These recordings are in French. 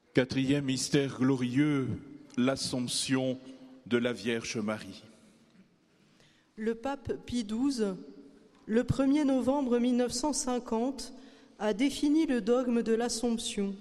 Quatrième mystère glorieux, l'Assomption de la Vierge Marie. Le pape Pie XII, le 1er novembre 1950, a défini le dogme de l'Assomption.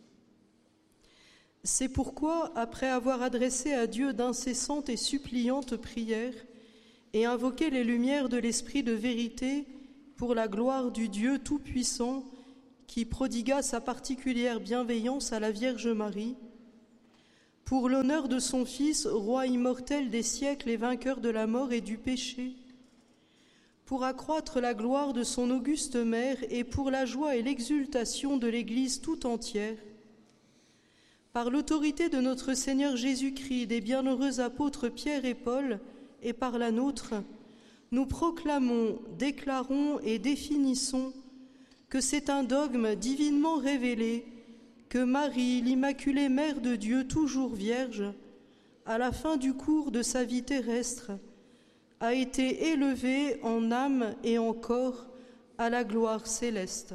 C'est pourquoi, après avoir adressé à Dieu d'incessantes et suppliantes prières et invoqué les lumières de l'Esprit de vérité pour la gloire du Dieu Tout-Puissant, qui prodigua sa particulière bienveillance à la Vierge Marie, pour l'honneur de son Fils, roi immortel des siècles et vainqueur de la mort et du péché, pour accroître la gloire de son auguste mère et pour la joie et l'exultation de l'Église tout entière, par l'autorité de notre Seigneur Jésus-Christ, des bienheureux apôtres Pierre et Paul, et par la nôtre, nous proclamons, déclarons et définissons que c'est un dogme divinement révélé, que Marie, l'Immaculée Mère de Dieu, toujours vierge, à la fin du cours de sa vie terrestre, a été élevée en âme et en corps à la gloire céleste.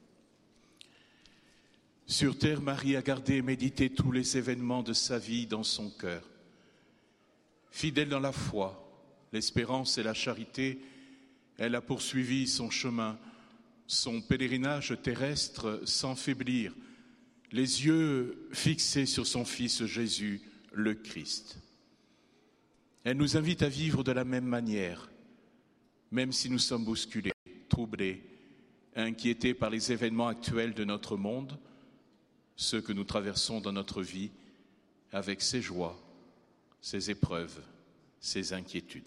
Sur terre, Marie a gardé et médité tous les événements de sa vie dans son cœur. Fidèle dans la foi, l'espérance et la charité, elle a poursuivi son chemin, son pèlerinage terrestre sans faiblir, les yeux fixés sur son Fils Jésus, le Christ. Elle nous invite à vivre de la même manière, même si nous sommes bousculés, troublés, inquiétés par les événements actuels de notre monde, ceux que nous traversons dans notre vie, avec ses joies, ses épreuves, ses inquiétudes.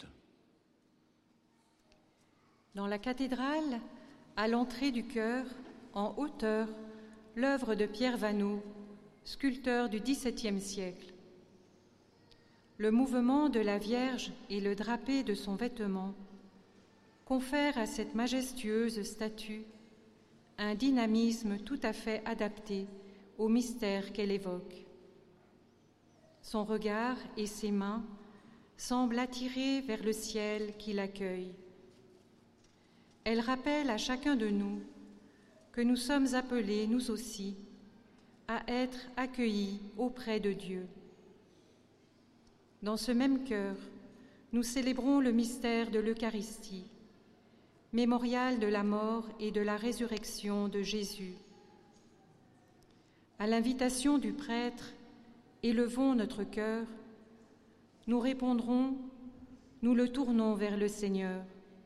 Dans la cathédrale, à l'entrée du chœur, en hauteur, l'œuvre de Pierre Vanneau, sculpteur du XVIIe siècle. Le mouvement de la Vierge et le drapé de son vêtement confèrent à cette majestueuse statue un dynamisme tout à fait adapté au mystère qu'elle évoque. Son regard et ses mains semblent attirés vers le ciel qui l'accueille. Elle rappelle à chacun de nous que nous sommes appelés, nous aussi, à être accueillis auprès de Dieu. Dans ce même cœur, nous célébrons le mystère de l'Eucharistie, mémorial de la mort et de la résurrection de Jésus. À l'invitation du prêtre, élevons notre cœur, nous répondrons, nous le tournons vers le Seigneur.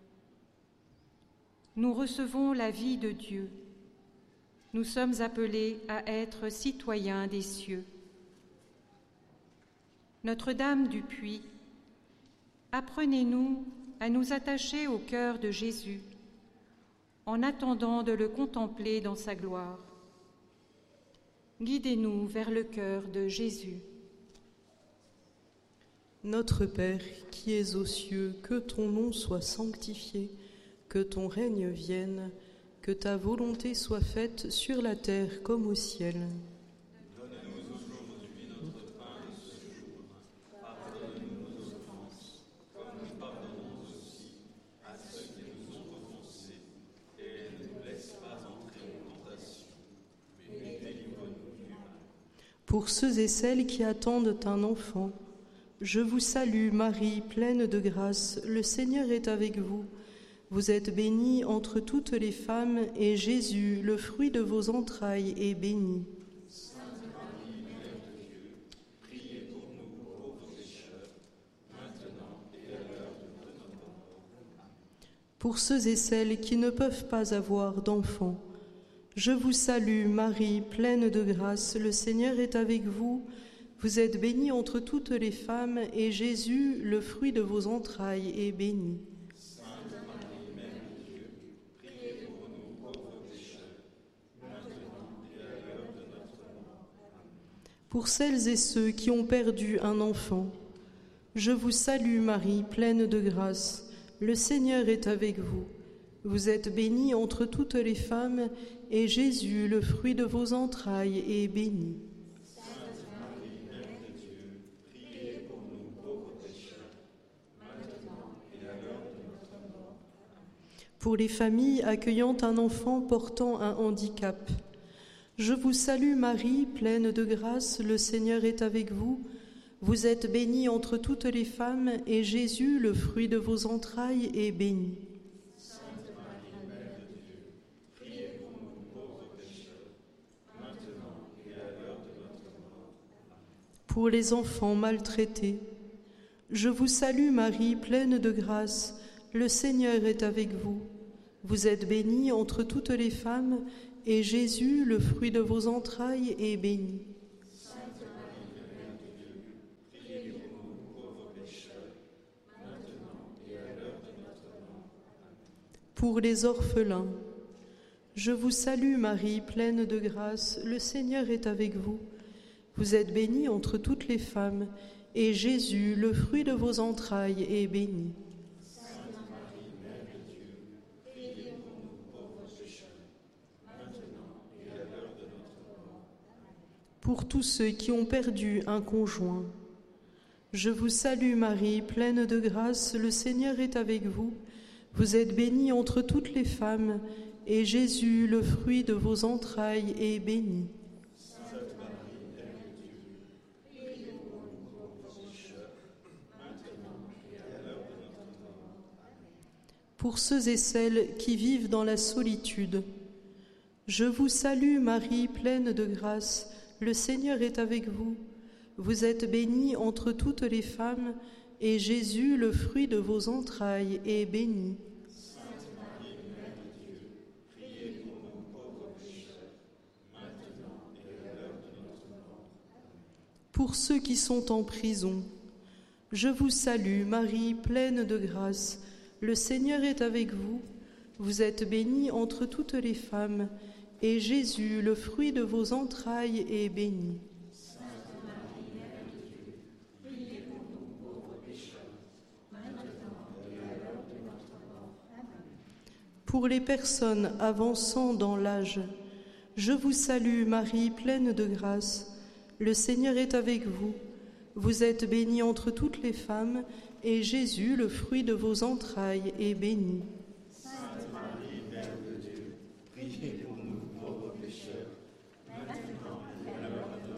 Nous recevons la vie de Dieu. Nous sommes appelés à être citoyens des cieux. Notre-Dame du Puy, apprenez-nous à nous attacher au cœur de Jésus, en attendant de le contempler dans sa gloire. Guidez-nous vers le cœur de Jésus. Notre Père, qui es aux cieux, que ton nom soit sanctifié, que ton règne vienne, que ta volonté soit faite sur la terre comme au ciel. Donne-nous aujourd'hui notre pain de ce jour. Pardonne-nous nos offenses, comme nous pardonnons aussi à ceux qui nous ont offensés. Et ne nous laisse pas entrer en tentation, mais délivre-nous du mal. Pour ceux et celles qui attendent un enfant, je vous salue Marie, pleine de grâce, le Seigneur est avec vous. Vous êtes bénie entre toutes les femmes, et Jésus, le fruit de vos entrailles, est béni. Sainte Marie, Mère de Dieu, priez pour nous pauvres pécheurs, maintenant et à l'heure de notre mort. Pour ceux et celles qui ne peuvent pas avoir d'enfants, je vous salue Marie, pleine de grâce, le Seigneur est avec vous. Vous êtes bénie entre toutes les femmes, et Jésus, le fruit de vos entrailles, est béni. Pour celles et ceux qui ont perdu un enfant, je vous salue Marie, pleine de grâce, le Seigneur est avec vous. Vous êtes bénie entre toutes les femmes, et Jésus, le fruit de vos entrailles, est béni. Sainte Marie, Mère de Dieu, priez pour nous pauvres pécheurs, maintenant et à l'heure de notre mort. Pour les familles accueillant un enfant portant un handicap, Je vous salue Marie, pleine de grâce, le Seigneur est avec vous. Vous êtes bénie entre toutes les femmes, et Jésus, le fruit de vos entrailles, est béni. Sainte Marie, Mère de Dieu, priez pour nous pauvres pécheurs, maintenant et à l'heure de notre mort. Pour les enfants maltraités, je vous salue Marie, pleine de grâce, le Seigneur est avec vous. Vous êtes bénie entre toutes les femmes, et Jésus, le fruit de vos entrailles, est béni. Sainte Marie, Mère de Dieu, priez pour nous pauvres pécheurs, maintenant et à l'heure de notre mort. Pour les orphelins, je vous salue Marie, pleine de grâce, le Seigneur est avec vous. Vous êtes bénie entre toutes les femmes, et Jésus, le fruit de vos entrailles, est béni. Sainte Marie, Mère de Dieu, priez pour nous pauvres pécheurs, maintenant et à l'heure de notre mort. Pour tous ceux qui ont perdu un conjoint, je vous salue Marie, pleine de grâce, le Seigneur est avec vous. Vous êtes bénie entre toutes les femmes, et Jésus, le fruit de vos entrailles, est béni. Sainte Marie, Mère de Dieu, priez pour nous pauvres pécheurs, maintenant et à l'heure de notre mort. Pour ceux et celles qui vivent dans la solitude, je vous salue Marie, pleine de grâce, le Seigneur est avec vous. Vous êtes bénie entre toutes les femmes, et Jésus, le fruit de vos entrailles, est béni. Sainte Marie, Mère de Dieu, priez pour nous pauvres pécheurs, maintenant et à l'heure de notre mort. Pour ceux qui sont en prison, je vous salue Marie, pleine de grâce, le Seigneur est avec vous. Vous êtes bénie entre toutes les femmes, et Jésus, le fruit de vos entrailles, est béni. Sainte Marie, Mère de Dieu, priez pour nous pauvres pécheurs, maintenant et à l'heure de notre mort. Pour les personnes avançant dans l'âge, je vous salue Marie, pleine de grâce, le Seigneur est avec vous. Vous êtes bénie entre toutes les femmes, et Jésus, le fruit de vos entrailles, est béni. Sainte Marie, Mère de Dieu, priez pour nous pauvres pécheurs, maintenant et à l'heure de